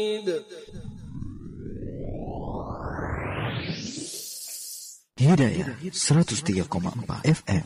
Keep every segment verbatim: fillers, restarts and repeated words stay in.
Hidayah seratus tiga koma empat F M.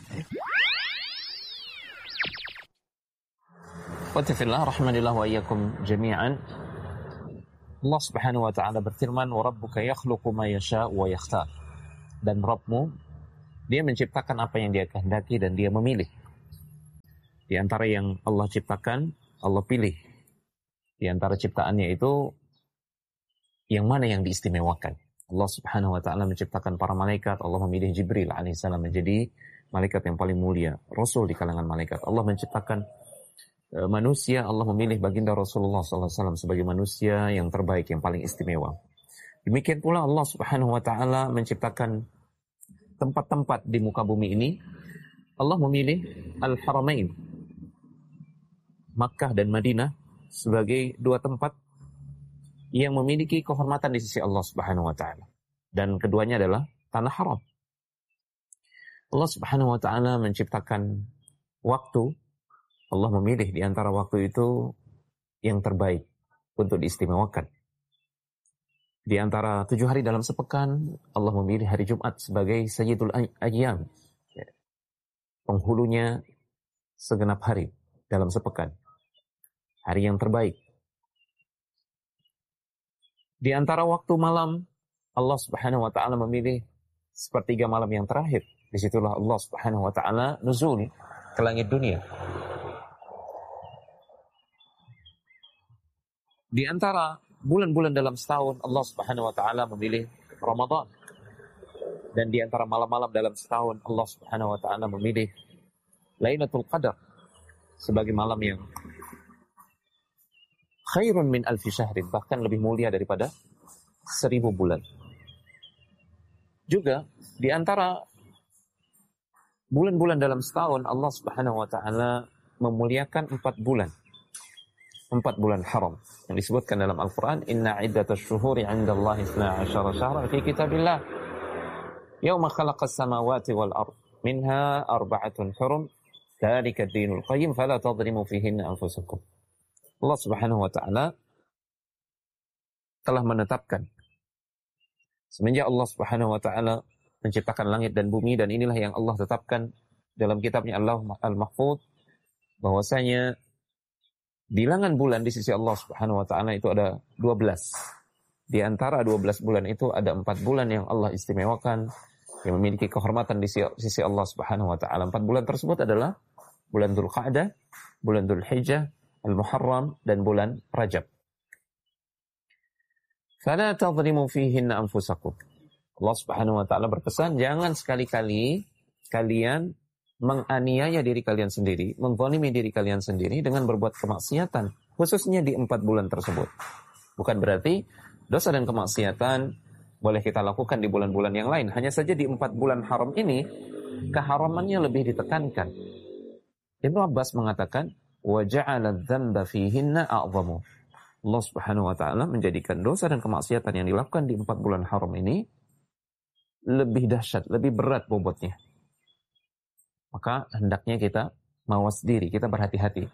Watafillah rahmanillah wa iyyakum jami'an. Allah Subhanahu wa taala berfirman, "Wa rabbuka yakhluqu ma yasha' wa yakhtar." Dan Rabbmu, dia menciptakan apa yang dia kehendaki dan dia memilih. Di antara yang Allah ciptakan, Allah pilih. Di antara ciptaannya itu yang mana yang diistimewakan. Allah Subhanahu wa taala menciptakan para malaikat, Allah memilih Jibril alaihissalam menjadi malaikat yang paling mulia, rasul di kalangan malaikat. Allah menciptakan uh, manusia, Allah memilih baginda Rasulullah sallallahu alaihi wasallam sebagai manusia yang terbaik, yang paling istimewa. Demikian pula Allah Subhanahu wa taala menciptakan tempat-tempat di muka bumi ini. Allah memilih Al-Haramain, Makkah dan Madinah, sebagai dua tempat yang memiliki kehormatan di sisi Allah Subhanahu wa taala. Dan keduanya adalah tanah haram. Allah Subhanahu wa taala menciptakan waktu. Allah memilih di antara waktu itu yang terbaik untuk diistimewakan. Di antara tujuh hari dalam sepekan, Allah memilih hari Jumat sebagai Sayyidul Ayyam, penghulunya segenap hari dalam sepekan. Hari yang terbaik. Di antara waktu malam, Allah Subhanahu wa taala memilih sepertiga malam yang terakhir. Disitulah Allah Subhanahu wa taala nuzul ke langit dunia. Di antara bulan-bulan dalam setahun, Allah Subhanahu wa taala memilih Ramadan. Dan di antara malam-malam dalam setahun, Allah Subhanahu wa taala memilih Lailatul Qadar sebagai malam yang khairun min alfi syahrin, bahkan lebih mulia daripada seribu bulan. Juga di antara bulan-bulan dalam setahun, Allah Subhanahu wa taala memuliakan empat bulan. Empat bulan haram yang disebutkan dalam Al-Qur'an, inna iddatash syuhuri 'indallahi itsna asyara syahran fi kitabillah yauma khalaqas samawati wal ard minha arba'atun hurum dzalika ad-dinul qayyim fala tadhlimu fihinna anfusakum. Allah Subhanahu wa taala telah menetapkan semenjak Allah Subhanahu wa taala menciptakan langit dan bumi, dan inilah yang Allah tetapkan dalam kitabnya Allah Al-Mahfuz, bahwasanya bilangan bulan di sisi Allah Subhanahu wa taala itu ada dua belas. Di antara dua belas bulan itu ada empat bulan yang Allah istimewakan, yang memiliki kehormatan di sisi Allah Subhanahu wa taala. Empat bulan tersebut adalah bulan Dzulqa'dah, bulan Dzulhijjah, Al-Muharram, dan bulan Rajab. Fala tadhlimu fihinna anfusakum. Allah Subhanahu wa taala berpesan, jangan sekali-kali kalian menganiaya diri kalian sendiri, menzalimi diri kalian sendiri dengan berbuat kemaksiatan, khususnya di empat bulan tersebut. Bukan berarti dosa dan kemaksiatan boleh kita lakukan di bulan-bulan yang lain. Hanya saja di empat bulan haram ini, keharamannya lebih ditekankan. Ibnu Abbas mengatakan, wa ja'ala adz-dzamba fihinna a'zamu. Allah Subhanahu wa taala menjadikan dosa dan kemaksiatan yang dilakukan di empat bulan haram ini lebih dahsyat, lebih berat bobotnya. Maka hendaknya kita mawas diri, kita berhati-hati.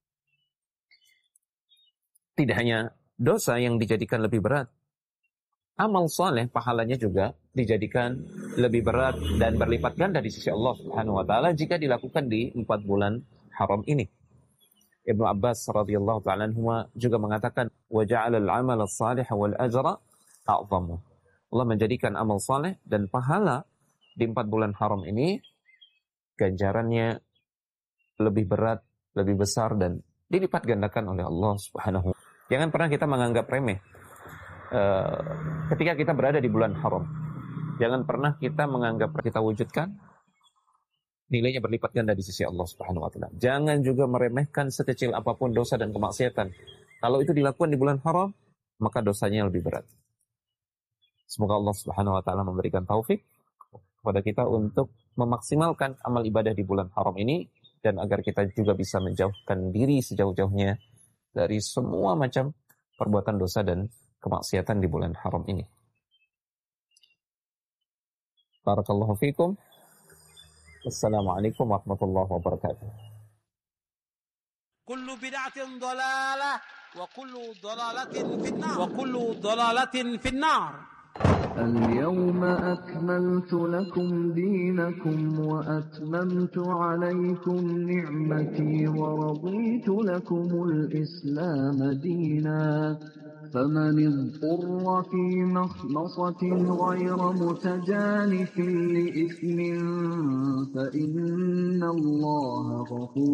Tidak hanya dosa yang dijadikan lebih berat, amal saleh pahalanya juga dijadikan lebih berat dan berlipat ganda di sisi Allah Subhanahu wa taala jika dilakukan di empat bulan haram ini. Ibnu Abbas radhiyallahu ta'ala anhuma juga mengatakan, wa ja'ala al-'amala as-salih wal ajra a'zamu. Allah menjadikan amal saleh dan pahala di empat bulan haram ini ganjarannya lebih berat, lebih besar, dan dilipat gandakan oleh Allah Subhanahu. Jangan pernah kita menganggap remeh uh, ketika kita berada di bulan haram. Jangan pernah kita menganggap kita wujudkan nilainya berlipat ganda di sisi Allah Subhanahu wa taala. Jangan juga meremehkan sekecil apapun dosa dan kemaksiatan. Kalau itu dilakukan di bulan haram, maka dosanya lebih berat. Semoga Allah Subhanahu wa taala memberikan taufik kepada kita untuk memaksimalkan amal ibadah di bulan haram ini, dan agar kita juga bisa menjauhkan diri sejauh-jauhnya dari semua macam perbuatan dosa dan kemaksiatan di bulan haram ini. Barakallahu fikum. Assalamualaikum warahmatullahi wabarakatuh. Kullu bid'atin dhalalah وكل ضلالة في النار وكل ضلالة في النار. اليوم أكملت لكم دينكم وأتممت عليكم نعمتي ورضيت لكم الإسلام دينا فمن اضطر في مخمصة غير متجانف لإثم فإن الله غفور